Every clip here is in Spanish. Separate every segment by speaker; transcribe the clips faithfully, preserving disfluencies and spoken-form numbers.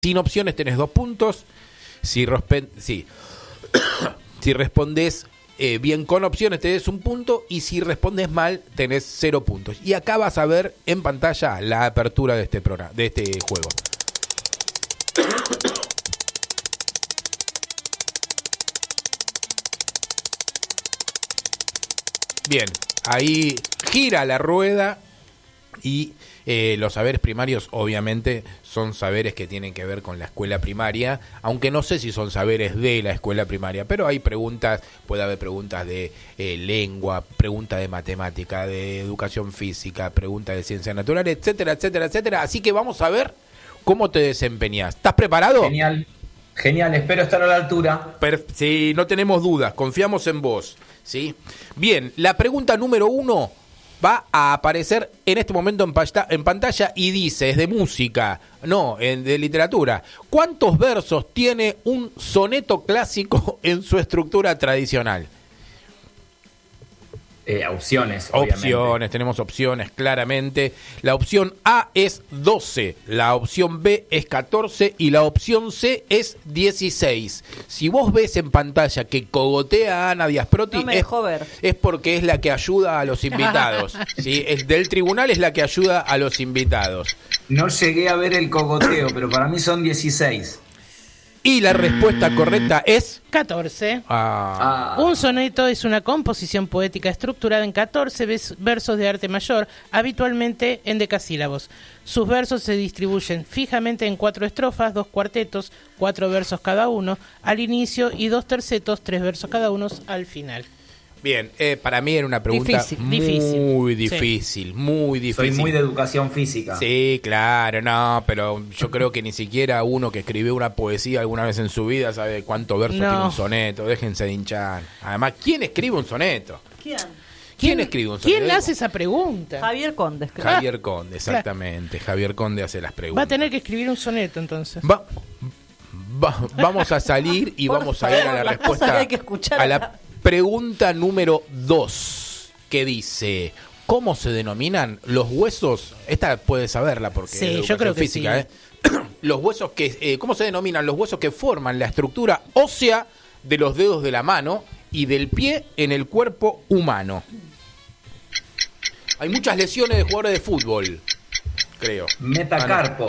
Speaker 1: Sin opciones tenés dos puntos. Si, respe- sí. si respondes eh, bien con opciones tenés un punto. Y si respondes mal tenés cero puntos. Y acá vas a ver en pantalla la apertura de este programa, de este juego. Bien, ahí gira la rueda y eh, los saberes primarios obviamente son saberes que tienen que ver con la escuela primaria, aunque no sé si son saberes de la escuela primaria, pero hay preguntas, puede haber preguntas de eh, lengua, preguntas de matemática, de educación física, preguntas de ciencias naturales, etcétera, etcétera, etcétera. Así que vamos a ver cómo te desempeñás. ¿Estás preparado?
Speaker 2: Genial, genial, espero estar a la altura.
Speaker 1: Per- sí, no tenemos dudas, confiamos en vos. ¿Sí? Bien, la pregunta número uno va a aparecer en este momento en, pasta, en pantalla y dice, es de música, no, en, de literatura. ¿Cuántos versos tiene un soneto clásico en su estructura tradicional?
Speaker 2: Eh, opciones, obviamente.
Speaker 1: Opciones, tenemos opciones claramente. La opción A es doce, la opción B es catorce y la opción C es dieciséis. Si vos ves en pantalla que cogotea a Ana Diasproti,
Speaker 3: no me
Speaker 1: es,
Speaker 3: dejó ver.
Speaker 1: es porque es la que ayuda a los invitados. ¿Sí? Es del tribunal es la que ayuda a los invitados.
Speaker 2: No llegué a ver el cogoteo, pero para mí son dieciséis.
Speaker 1: Y la respuesta correcta es
Speaker 4: catorce.
Speaker 1: Ah.
Speaker 2: Ah.
Speaker 4: Un soneto es una composición poética estructurada en catorce ves- versos de arte mayor, habitualmente en decasílabos. Sus versos se distribuyen fijamente en cuatro estrofas, dos cuartetos, cuatro versos cada uno al inicio y dos tercetos, tres versos cada uno al final.
Speaker 1: Bien, eh, para mí era una pregunta
Speaker 4: Difícil,
Speaker 1: muy
Speaker 4: difícil.
Speaker 1: difícil, sí. muy difícil.
Speaker 2: Soy muy de educación física.
Speaker 1: Sí, claro, no, pero yo creo que ni siquiera uno que escribió una poesía alguna vez en su vida sabe cuántos versos
Speaker 4: No.
Speaker 1: tiene un soneto, déjense de hinchar. Además, ¿quién escribe un soneto?
Speaker 3: ¿Quién?
Speaker 1: ¿Quién, escribe un soneto?
Speaker 4: ¿Quién hace esa pregunta?
Speaker 3: Javier Condes, creo.
Speaker 1: Javier Conde, exactamente. Javier Conde hace las preguntas.
Speaker 4: Va a tener que escribir un soneto entonces.
Speaker 1: Va- va- vamos a salir y
Speaker 3: Por
Speaker 1: vamos a ir a
Speaker 3: favor,
Speaker 1: la
Speaker 3: las
Speaker 1: respuesta
Speaker 3: cosas que hay que escuchar
Speaker 1: a la
Speaker 3: acá.
Speaker 1: pregunta número dos, que dice, ¿cómo se denominan los huesos? Esta puedes saberla porque
Speaker 4: Sí,
Speaker 1: es
Speaker 4: yo
Speaker 1: educación
Speaker 4: creo que
Speaker 1: física,
Speaker 4: sí.
Speaker 1: ¿eh? Los huesos que, eh, ¿cómo se denominan los huesos que forman la estructura ósea de los dedos de la mano y del pie en el cuerpo humano? Hay muchas lesiones de jugadores de fútbol, creo.
Speaker 2: Metacarpo.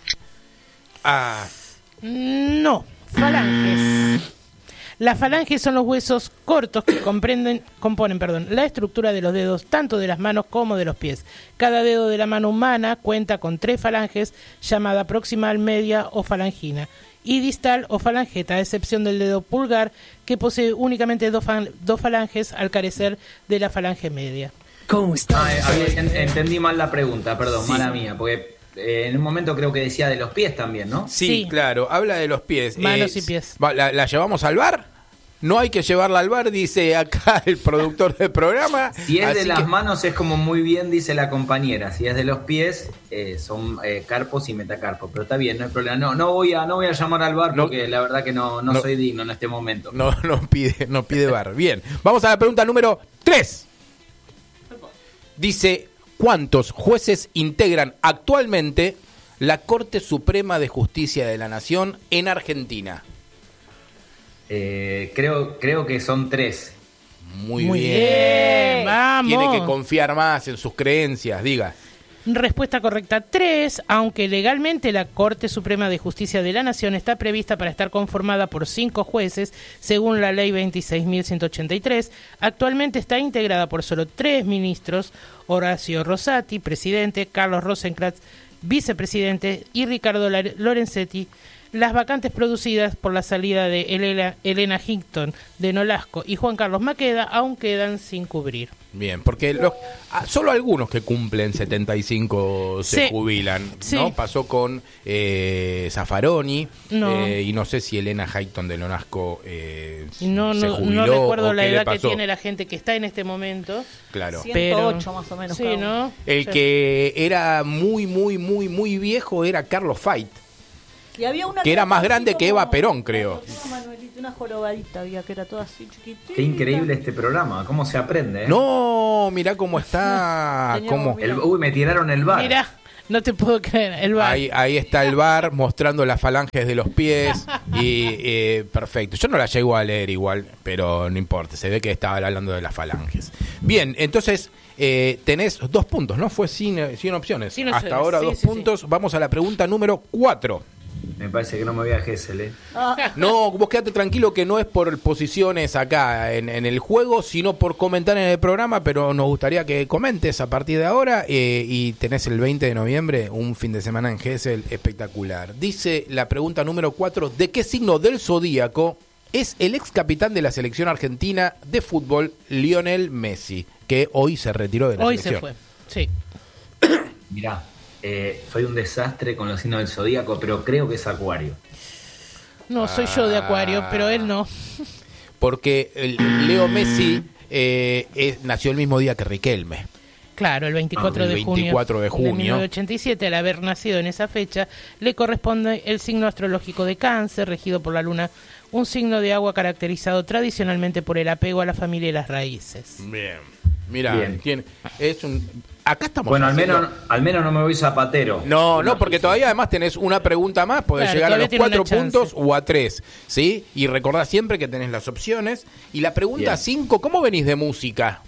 Speaker 1: Ah,
Speaker 4: No, falanges. Las falanges son los huesos cortos que comprenden, componen perdón, la estructura de los dedos tanto de las manos como de los pies. Cada dedo de la mano humana cuenta con tres falanges, llamada proximal, media o falangina, y distal o falangeta, a excepción del dedo pulgar, que posee únicamente dos, fal- dos falanges al carecer de la falange media.
Speaker 5: ¿Cómo estás?
Speaker 2: Ah, eh, había- en- entendí mal la pregunta, perdón,
Speaker 1: Sí.
Speaker 2: mala mía, porque eh, en un momento creo que decía de los pies también, ¿no?
Speaker 1: sí,
Speaker 4: Sí.
Speaker 1: claro, habla de los pies.
Speaker 4: Manos
Speaker 1: Eh,
Speaker 4: y pies.
Speaker 1: va, ¿La, la llevamos al bar? No hay que llevarla al bar, dice acá el productor del programa.
Speaker 2: Si es de
Speaker 1: Así
Speaker 2: las
Speaker 1: que-
Speaker 2: manos es como muy bien dice la compañera, si es de los pies eh, son eh, carpos y metacarpos, pero está bien, no hay problema. No, no voy a no voy a llamar al bar
Speaker 1: No.
Speaker 2: porque la verdad que no, no,
Speaker 1: No.
Speaker 2: soy digno en este momento.
Speaker 1: No, no pide, no pide bar. Bien, vamos a la pregunta número tres. Dice, ¿cuántos jueces integran actualmente la Corte Suprema de Justicia de la Nación en Argentina?
Speaker 2: Eh, creo, creo que son tres.
Speaker 1: Muy,
Speaker 4: Muy
Speaker 1: bien.
Speaker 4: bien, vamos.
Speaker 1: Tiene que confiar más en sus creencias, diga.
Speaker 4: Respuesta correcta tres, aunque legalmente la Corte Suprema de Justicia de la Nación está prevista para estar conformada por cinco jueces, según la Ley veintiséis mil ciento ochenta y tres, actualmente está integrada por solo tres ministros, Horacio Rosati, presidente, Carlos Rosenkrantz, vicepresidente, y Ricardo Lar- Lorenzetti. Las vacantes producidas por la salida de Elena, Elena Hinton de Nolasco y Juan Carlos Maqueda aún quedan sin cubrir.
Speaker 1: Bien, porque los, ah, solo algunos que cumplen setenta y cinco se
Speaker 4: Sí.
Speaker 1: jubilan,
Speaker 4: Sí.
Speaker 1: ¿no? Pasó con eh, Zaffaroni
Speaker 4: No.
Speaker 1: eh, y no sé si Elena Highton de Lonasco eh,
Speaker 4: Y no,
Speaker 1: se
Speaker 4: no,
Speaker 1: jubiló
Speaker 4: no recuerdo
Speaker 1: o
Speaker 4: la
Speaker 1: qué le
Speaker 4: edad que
Speaker 1: pasó.
Speaker 4: tiene la gente que está en este momento.
Speaker 1: Claro.
Speaker 3: ciento ocho
Speaker 4: Pero-
Speaker 3: más o menos.
Speaker 4: Sí,
Speaker 3: cada uno.
Speaker 4: ¿no?
Speaker 1: El
Speaker 4: Sí.
Speaker 1: que era muy, muy, muy, muy viejo era Carlos Fait.
Speaker 3: Y había una
Speaker 1: Que era más
Speaker 3: así
Speaker 1: grande que
Speaker 3: como-
Speaker 1: Eva Perón, creo.
Speaker 3: Una Manuelita, una jorobadita había que era toda así chiquitita.
Speaker 2: Qué increíble este programa, cómo se aprende, ¿eh?
Speaker 1: No, mirá cómo está.
Speaker 3: Tenía
Speaker 1: Cómo...
Speaker 3: como-
Speaker 2: El- uy, me tiraron el bar.
Speaker 4: Mira, No te puedo creer, el bar.
Speaker 1: Ahí, ahí está el bar mostrando las falanges de los pies y eh, perfecto. Yo no la llego a leer igual, pero no importa, se ve que estaba hablando de las falanges. Bien, entonces eh, tenés dos puntos, ¿no? Fue sin, sin opciones.
Speaker 4: Sin
Speaker 1: Hasta
Speaker 4: opciones,
Speaker 1: ahora
Speaker 4: sí,
Speaker 1: dos
Speaker 4: sí,
Speaker 1: puntos.
Speaker 4: sí.
Speaker 1: Vamos a la pregunta número cuatro.
Speaker 2: Me parece que no me voy a Gessel, ¿eh?
Speaker 3: Ah,
Speaker 1: No, vos quedate tranquilo que no es por posiciones acá en, en el juego, sino por comentar en el programa, pero nos gustaría que comentes a partir de ahora eh, y tenés el veinte de noviembre un fin de semana en Gesell espectacular. Dice la pregunta número cuatro, ¿de qué signo del zodíaco es el ex capitán de la selección argentina de fútbol, Lionel Messi, que hoy se retiró de la
Speaker 4: Hoy
Speaker 1: selección?
Speaker 4: se fue, sí.
Speaker 2: Mirá, eh, soy un desastre con los signos del zodíaco, pero creo que es Acuario.
Speaker 4: No, soy yo de Acuario, pero él no.
Speaker 1: Porque el Leo Messi eh, es- nació el mismo día que Riquelme.
Speaker 4: Claro, el veinticuatro,
Speaker 1: Ah, el
Speaker 4: de junio
Speaker 1: veinticuatro de junio.
Speaker 4: mil novecientos ochenta y siete, al haber nacido en esa fecha, le corresponde el signo astrológico de Cáncer, regido por la luna, un signo de agua caracterizado tradicionalmente por el apego a la familia y las raíces.
Speaker 1: Bien. Mira,
Speaker 2: Bien.
Speaker 1: tiene- es un acá estamos
Speaker 2: Bueno, al
Speaker 1: haciendo-
Speaker 2: menos, al menos no me voy zapatero.
Speaker 1: No, no, porque todavía además tenés una pregunta más, podés
Speaker 4: Claro,
Speaker 1: llegar a
Speaker 4: todavía
Speaker 1: los
Speaker 4: tiene
Speaker 1: cuatro
Speaker 4: una chance.
Speaker 1: puntos o a tres, ¿sí? Y recordá siempre que tenés las opciones. Y la pregunta
Speaker 2: Bien.
Speaker 1: cinco, ¿cómo venís de música?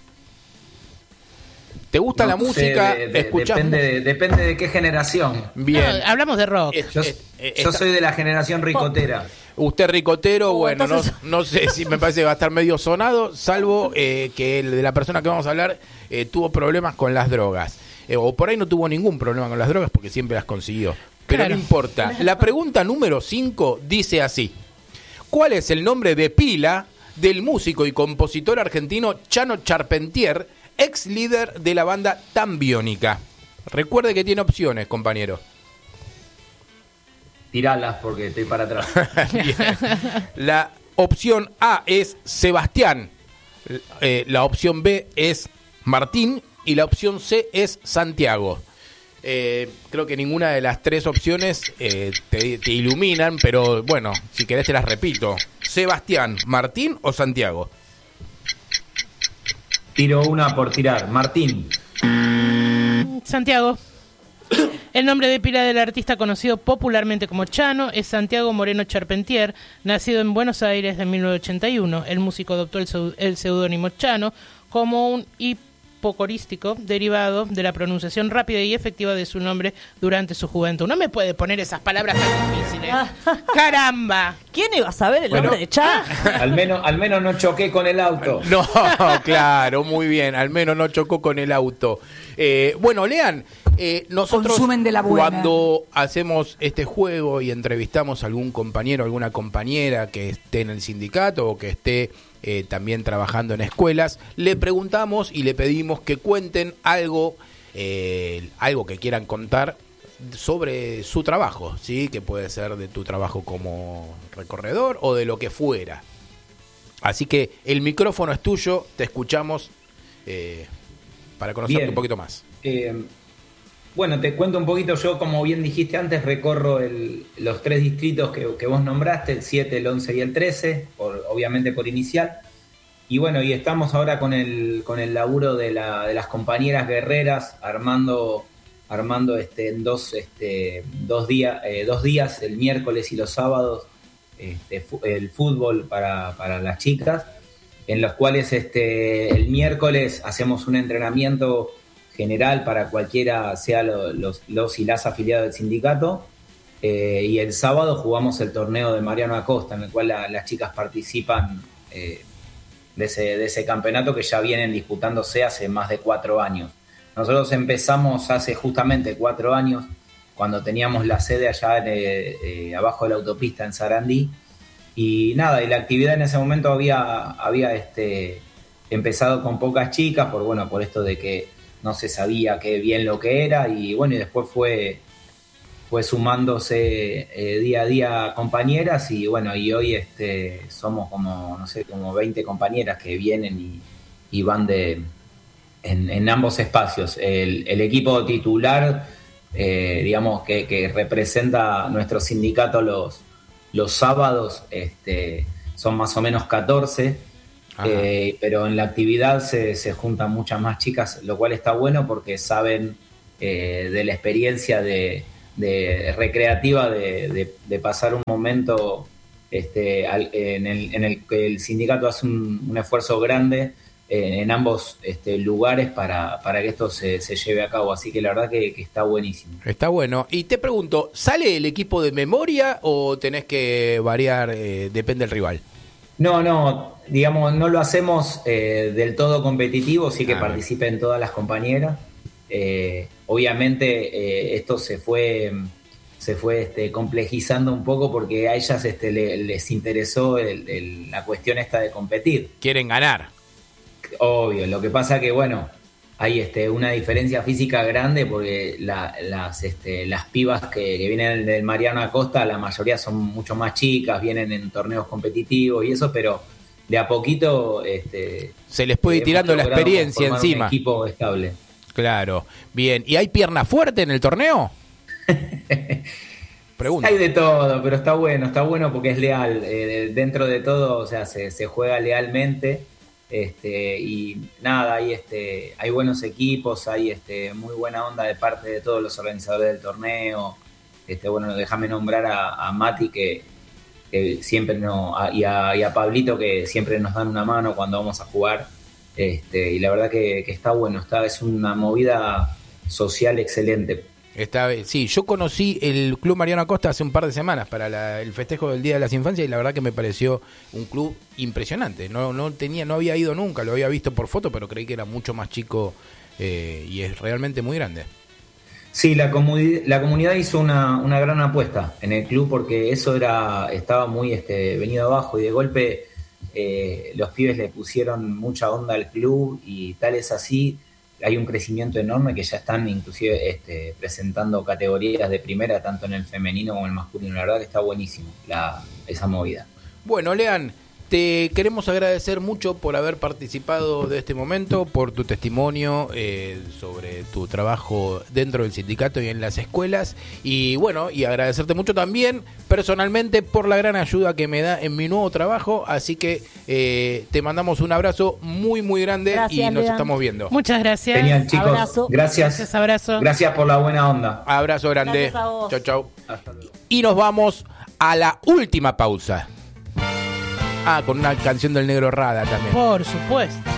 Speaker 1: ¿Te gusta la
Speaker 2: No sé,
Speaker 1: música?
Speaker 2: de- de-
Speaker 1: ¿Escuchás
Speaker 2: depende,
Speaker 1: mu-
Speaker 2: de, depende de qué generación.
Speaker 1: Bien.
Speaker 4: No, hablamos de rock.
Speaker 1: Eh,
Speaker 2: Yo,
Speaker 1: eh, eh,
Speaker 2: yo
Speaker 1: está-
Speaker 2: soy de la generación ricotera.
Speaker 1: Usted ricotero,
Speaker 3: Oh,
Speaker 1: bueno,
Speaker 3: entonces-
Speaker 1: no, no sé si me parece que va a estar medio sonado, salvo eh, que el de la persona que vamos a hablar eh, tuvo problemas con las drogas. Eh, o por ahí no tuvo ningún problema con las drogas porque siempre las consiguió. Pero
Speaker 4: Claro.
Speaker 1: no importa. La pregunta número cinco dice así. ¿Cuál es el nombre de pila del músico y compositor argentino Chano Charpentier, ex líder de la banda Tambiónica? Recuerde que tiene opciones, compañero.
Speaker 2: Tiralas porque estoy para atrás.
Speaker 1: Bien. La opción A es Sebastián, eh, la opción B es Martín y la opción C es Santiago. Eh, creo que ninguna de las tres opciones eh, te, te iluminan, pero bueno, si querés te las repito. Sebastián, Martín o Santiago.
Speaker 2: Tiro una por tirar. Martín.
Speaker 4: Santiago. El nombre de pila del artista conocido popularmente como Chano es Santiago Moreno Charpentier, nacido en Buenos Aires en mil novecientos ochenta y uno. El músico adoptó el seu- el seudónimo Chano como un hipocorístico derivado de la pronunciación rápida y efectiva de su nombre durante su juventud. No me puede poner esas palabras tan difíciles. ¡Caramba!
Speaker 3: ¿Quién iba a saber el
Speaker 1: Bueno.
Speaker 3: nombre de Cha?
Speaker 2: Al menos, al menos no choqué con el auto.
Speaker 1: No, claro, muy bien. Al menos no chocó con el auto. Eh, bueno, Lean, eh, nosotros
Speaker 5: Consumen de la buena.
Speaker 1: cuando hacemos este juego y entrevistamos a algún compañero, alguna compañera que esté en el sindicato o que esté eh, también trabajando en escuelas, le preguntamos y le pedimos que cuenten algo, eh, algo que quieran contar sobre su trabajo, ¿sí? Que puede ser de tu trabajo como recorredor o de lo que fuera. Así que el micrófono es tuyo, te escuchamos eh, para conocerte
Speaker 2: Bien.
Speaker 1: un poquito más.
Speaker 2: Eh, bueno, te cuento un poquito. Yo, como bien dijiste antes, recorro el- los tres distritos que, que vos nombraste, el siete, el once y el trece, por, obviamente por inicial. Y bueno, y estamos ahora con el, con el laburo de, la, de las compañeras guerreras, armando, armando este, en dos, este, dos, días, eh, dos días, el miércoles y los sábados, este, fu- el fútbol para, para las chicas, en los cuales este, el miércoles hacemos un entrenamiento general para cualquiera sea lo- los, los y las afiliados del sindicato, eh, y el sábado jugamos el torneo de Mariano Acosta, en el cual la- las chicas participan eh, de, ese, de ese campeonato que ya vienen disputándose hace más de cuatro años. Nosotros empezamos hace justamente cuatro años, cuando teníamos la sede allá en, eh, eh, abajo de la autopista en Sarandí. Y nada, y la actividad en ese momento había, había este, empezado con pocas chicas, por bueno, por esto de que no se sabía qué bien lo que era, y bueno, y después fue, fue sumándose eh, día a día compañeras, y bueno, y hoy este, somos como, no sé, como veinte compañeras que vienen y, y van de en, en ambos espacios. El, el equipo titular, eh, digamos, que, que representa nuestro sindicato los Los sábados este, son más o menos catorce, eh, pero en la actividad se, se juntan muchas más chicas, lo cual está bueno porque saben eh, de la experiencia de, de recreativa de, de, de pasar un momento este, al, en, el, en el que el sindicato hace un, un esfuerzo grande en, en ambos este, lugares para, para que esto se, se lleve a cabo. Así que la verdad que, que está buenísimo.
Speaker 1: Está bueno. Y te pregunto, ¿sale el equipo de memoria o tenés que variar, eh, depende del rival?
Speaker 2: No, no, digamos, no lo hacemos eh, del todo competitivo, sí que
Speaker 1: Ah,
Speaker 2: participen todas las compañeras. Eh, obviamente eh, esto se fue se fue este, complejizando un poco porque a ellas este, le, les interesó el, el, la cuestión esta de competir.
Speaker 1: Quieren ganar.
Speaker 2: Obvio, lo que pasa que bueno, hay este, una diferencia física grande porque la, las, este, las pibas que, que vienen del Mariano Acosta, la mayoría son mucho más chicas, vienen en torneos competitivos y eso, pero de a poquito este,
Speaker 1: Se les puede ir
Speaker 2: hemos
Speaker 1: tirando la
Speaker 2: logrado
Speaker 1: experiencia
Speaker 2: conformar
Speaker 1: encima.
Speaker 2: un equipo estable.
Speaker 1: Claro, bien. ¿Y hay pierna fuerte en el torneo? Pregunta.
Speaker 2: Hay de todo, pero está bueno, está bueno porque es leal. Eh, dentro de todo, o sea, se, se juega lealmente. Este, y nada, hay este, hay buenos equipos, hay este, muy buena onda de parte de todos los organizadores del torneo. Este, bueno, déjame nombrar a, a Mati que, que siempre no, a, y, a, y a Pablito que siempre nos dan una mano cuando vamos a jugar. Este, y la verdad que, que está bueno, está, es una movida social excelente.
Speaker 1: Está, sí, yo conocí el Club Mariano Acosta hace un par de semanas para la, el festejo del Día de las Infancias y la verdad que me pareció un club impresionante. No, no tenía, no había ido nunca, lo había visto por foto, pero creí que era mucho más chico eh, y es realmente muy grande.
Speaker 2: Sí, la, comuni- la comunidad hizo una, una gran apuesta en el club porque eso era estaba muy este, venido abajo y de golpe eh, los pibes le pusieron mucha onda al club y tal es así. Hay un crecimiento enorme que ya están inclusive este, presentando categorías de primera, tanto en el femenino como en el masculino. La verdad que está buenísimo la, esa movida.
Speaker 1: Bueno, Lean, te queremos agradecer mucho por haber participado de este momento, por tu testimonio eh, sobre tu trabajo dentro del sindicato y en las escuelas. Y bueno, y agradecerte mucho también personalmente por la gran ayuda que me da en mi nuevo trabajo. Así que eh, te mandamos un abrazo muy, muy grande.
Speaker 3: Gracias,
Speaker 1: y nos
Speaker 3: Lean.
Speaker 1: estamos viendo.
Speaker 4: Muchas gracias.
Speaker 2: Genial, chicos.
Speaker 3: Abrazo.
Speaker 2: Gracias.
Speaker 4: Gracias, abrazo.
Speaker 2: Gracias por la buena onda.
Speaker 1: Abrazo grande.
Speaker 3: Gracias a vos.
Speaker 1: Chau, chau.
Speaker 2: Hasta luego.
Speaker 1: Y nos vamos a la última pausa. Ah, con una canción del Negro Rada también.
Speaker 4: Por supuesto.